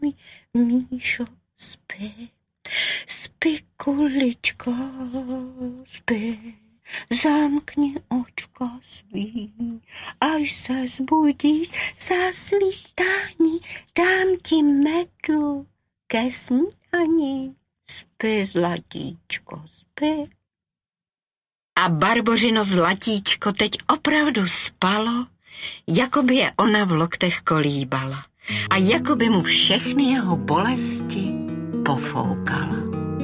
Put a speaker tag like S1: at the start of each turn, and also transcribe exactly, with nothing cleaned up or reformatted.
S1: můj Míšo, spí, spí, kuličko, spí, zamkni očka svý, až se zbudíš za svítání, dám ti medu ke snídani, spí, zlatíčko, spí. A Barbořino zlatíčko teď opravdu spalo, jako by je ona v loktech kolíbala a jako by mu všechny jeho bolesti pofoukala.